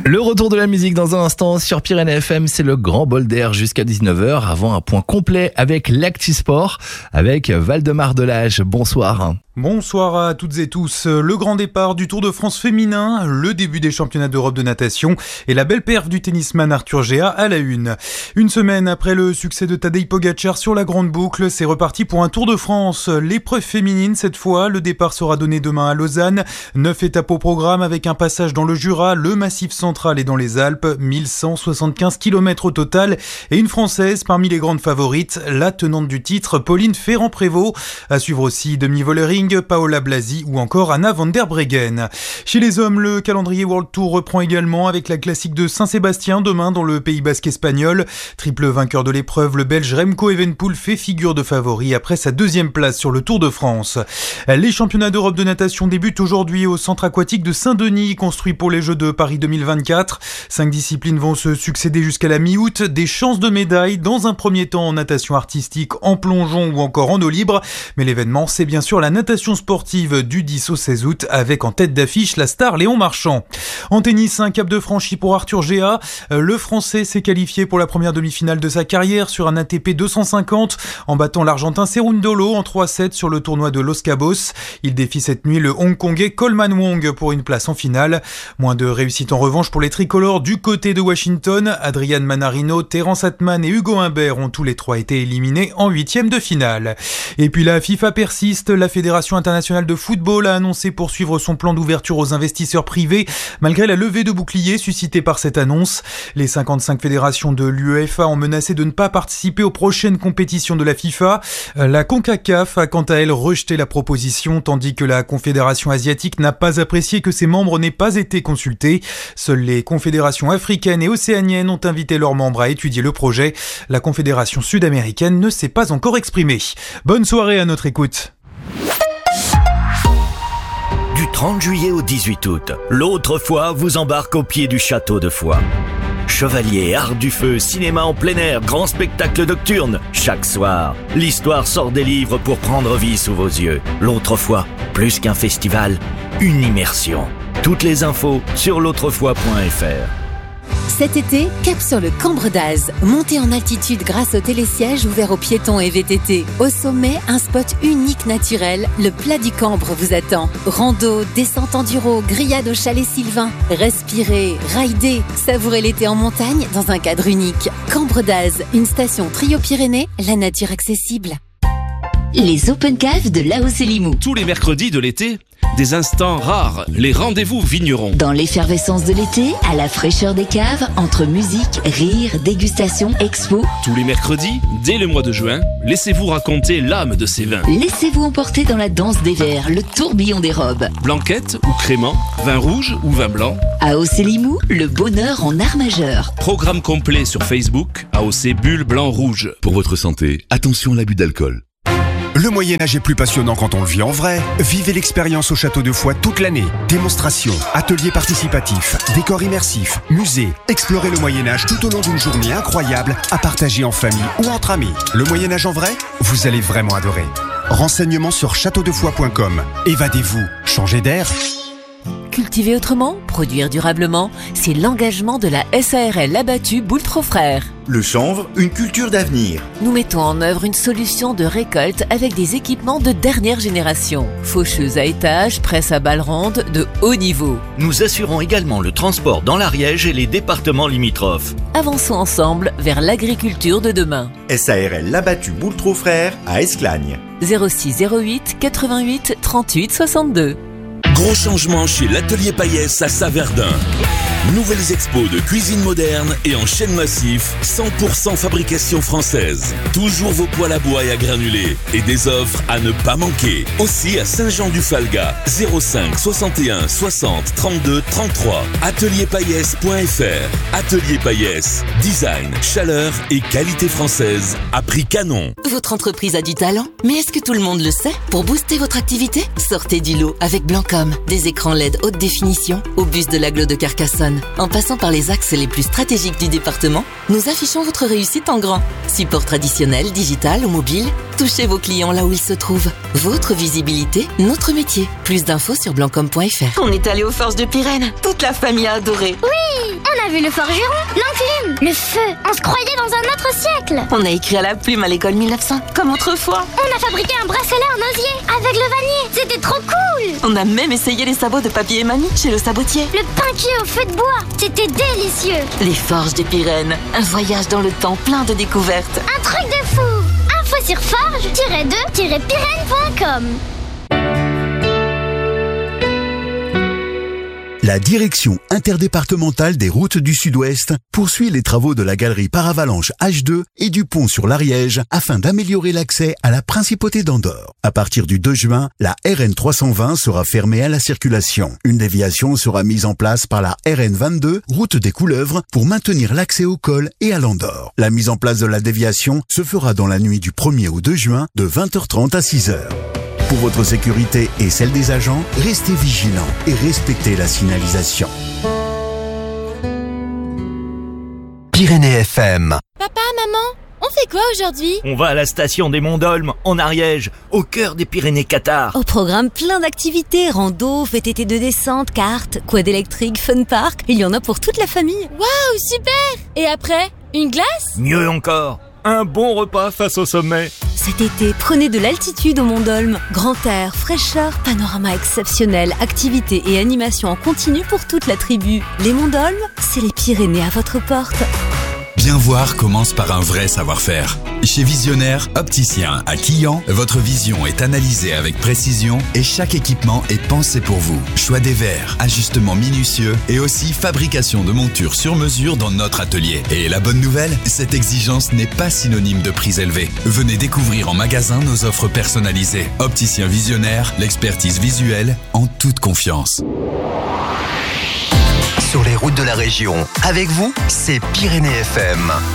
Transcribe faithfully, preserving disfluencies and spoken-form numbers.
Le retour de la musique dans un instant sur Pyrénées F M, c'est le grand bol d'air jusqu'à dix-neuf heures avant un point complet avec l'Actisport avec Valdemar Delage. Bonsoir. Bonsoir à toutes et tous. Le grand départ du Tour de France féminin, le début des championnats d'Europe de natation et la belle perf du tennisman Arthur Géa à la une. Une semaine après le succès de Tadej Pogačar sur la grande boucle, c'est reparti pour un Tour de France. L'épreuve féminine cette fois, le départ sera donné demain à Lausanne. Neuf étapes au programme avec un passage dans le Jura, le Massif central et dans les Alpes. mille cent soixante-quinze kilomètres au total et une Française parmi les grandes favorites, la tenante du titre, Pauline Ferrand-Prévot. À suivre aussi demi-volering, Paola Blasi ou encore Anna van der Breggen. Chez les hommes, le calendrier World Tour reprend également avec la classique de Saint-Sébastien demain dans le Pays Basque espagnol. Triple vainqueur de l'épreuve, le Belge Remco Evenepoel fait figure de favori après sa deuxième place sur le Tour de France. Les championnats d'Europe de natation débutent aujourd'hui au centre aquatique de Saint-Denis, construit pour les Jeux de Paris deux mille vingt-quatre. Cinq disciplines vont se succéder jusqu'à la mi-août. Des chances de médailles dans un premier temps en natation artistique, en plongeon ou encore en eau libre. Mais l'événement, c'est bien sûr la natation sportive du dix au seize août avec en tête d'affiche la star Léon Marchand. En tennis, un cap de franchi pour Arthur Géa. Le Français s'est qualifié pour la première demi-finale de sa carrière sur un A T P deux cent cinquante en battant l'Argentin Cerundolo en trois sept sur le tournoi de Los Cabos. Il défie cette nuit le Hongkongais Coleman Wong pour une place en finale. Moins de réussite en revanche pour les tricolores du côté de Washington. Adrian Manarino, Terence Atman et Hugo Humbert ont tous les trois été éliminés en huitième de finale. Et puis la FIFA persiste. La Fédération internationale de football a annoncé poursuivre son plan d'ouverture aux investisseurs privés malgré la levée de boucliers suscitée par cette annonce. Les cinquante-cinq fédérations de l'UEFA ont menacé de ne pas participer aux prochaines compétitions de la FIFA. La CONCACAF a quant à elle rejeté la proposition, tandis que la Confédération asiatique n'a pas apprécié que ses membres n'aient pas été consultés. Seules les confédérations africaines et océaniennes ont invité leurs membres à étudier le projet. La Confédération sud-américaine ne s'est pas encore exprimée. Bonne soirée à notre écoute. Du trente juillet au dix-huit août, l'autre fois vous embarque au pied du château de Foix. Chevalier, art du feu, cinéma en plein air, grand spectacle nocturne. Chaque soir, l'histoire sort des livres pour prendre vie sous vos yeux. L'autre fois, plus qu'un festival, une immersion. Toutes les infos sur l'autrefois point f r. Cet été, cap sur le Cambre d'Az. Montez en altitude grâce au télésiège ouvert aux piétons et V T T. Au sommet, un spot unique naturel. Le plat du Cambre vous attend. Rando, descente enduro, grillade au chalet Sylvain. Respirez, ridez, savourez l'été en montagne dans un cadre unique. Cambre d'Az, une station Trio Pyrénées, la nature accessible. Les Open Cave de Laos et Limoux. Tous les mercredis de l'été, des instants rares, les rendez-vous vignerons. Dans l'effervescence de l'été, à la fraîcheur des caves, entre musique, rire, dégustation, expo. Tous les mercredis, dès le mois de juin, laissez-vous raconter l'âme de ces vins. Laissez-vous emporter dans la danse des verres, le tourbillon des robes. Blanquette ou crément, vin rouge ou vin blanc. A O C Limoux, le bonheur en art majeur. Programme complet sur Facebook, A O C Bulle Blanc Rouge. Pour votre santé, attention à l'abus d'alcool. Le Moyen-Âge est plus passionnant quand on le vit en vrai. Vivez l'expérience au Château de Foix toute l'année. Démonstrations, ateliers participatifs, décors immersifs, musées. Explorez le Moyen-Âge tout au long d'une journée incroyable à partager en famille ou entre amis. Le Moyen-Âge en vrai, vous allez vraiment adorer. Renseignements sur château de foix point com. Évadez-vous, changez d'air. Cultiver autrement, produire durablement, c'est l'engagement de la S A R L Abattu Boultro Frères. Le chanvre, une culture d'avenir. Nous mettons en œuvre une solution de récolte avec des équipements de dernière génération. Faucheuse à étage, presse à balles rondes de haut niveau. Nous assurons également le transport dans l'Ariège et les départements limitrophes. Avançons ensemble vers l'agriculture de demain. S A R L L'Abattu Boultro Frères à Esclagne. zéro six zéro huit quatre-vingt-huit trente-huit soixante-deux. Gros changement chez l'Atelier Payès à Saverdun. Nouvelles expos de cuisine moderne et en chêne massif, cent pour cent fabrication française. Toujours vos poêles à bois et à granulés et des offres à ne pas manquer. Aussi à Saint-Jean-du-Falga, zéro cinq soixante et un soixante trente-deux trente-trois. atelier payès point f r. Atelier Payès, design, chaleur et qualité française à prix canon. Votre entreprise a du talent, mais est-ce que tout le monde le sait? Pour booster votre activité, sortez du lot avec Blancom. Des écrans L E D haute définition au bus de l'agglo de Carcassonne. En passant par les axes les plus stratégiques du département, nous affichons votre réussite en grand. Support traditionnel, digital ou mobile, touchez vos clients là où ils se trouvent. Votre visibilité, notre métier. Plus d'infos sur blancom point f r. On est allé aux Forges de Pyrène. Toute la famille a adoré. Oui, On a vu le forgeron, l'enclume, le feu. On se croyait dans un autre siècle. On a écrit à la plume à l'école mille neuf cents, comme autrefois. On a fabriqué un bracelet en osier avec le vannier. C'était trop cool. On a même essayé les sabots de papier et mamie chez le sabotier. Le pain cuit au feu de bois, c'était délicieux. Les forges des Pyrénées, un voyage dans le temps plein de découvertes. Un truc de fou. Info sur forge tiret deux tiret pyrène point com. La direction interdépartementale des routes du Sud-Ouest poursuit les travaux de la galerie Paravalanche H deux et du pont sur l'Ariège afin d'améliorer l'accès à la principauté d'Andorre. À partir du deux juin, la R N trois cent vingt sera fermée à la circulation. Une déviation sera mise en place par la R N vingt-deux, route des Couleuvres, pour maintenir l'accès au col et à l'Andorre. La mise en place de la déviation se fera dans la nuit du premier au deux juin de vingt heures trente à six heures. Pour votre sécurité et celle des agents, restez vigilants et respectez la signalisation. Pyrénées F M. Papa, maman, on fait quoi aujourd'hui? On va à la station des Monts d'Olme, en Ariège, au cœur des Pyrénées-Qatar. Au programme plein d'activités, rando, V T T de descente, cartes, quad électrique, fun park, il y en a pour toute la famille. Waouh, super! Et après, une glace? Mieux encore, un bon repas face au sommet. Cet été, prenez de l'altitude au Mont d'Olme. Grand air, fraîcheur, panorama exceptionnel, activités et animations en continu pour toute la tribu. Les Monts d'Olme, c'est les Pyrénées à votre porte. Bien voir commence par un vrai savoir-faire. Chez Visionnaire, opticien à Quillan, votre vision est analysée avec précision et chaque équipement est pensé pour vous. Choix des verres, ajustements minutieux et aussi fabrication de montures sur mesure dans notre atelier. Et la bonne nouvelle, cette exigence n'est pas synonyme de prix élevé. Venez découvrir en magasin nos offres personnalisées. Opticien Visionnaire, l'expertise visuelle en toute confiance. Sur les routes de la région, avec vous, c'est Pyrénées F M.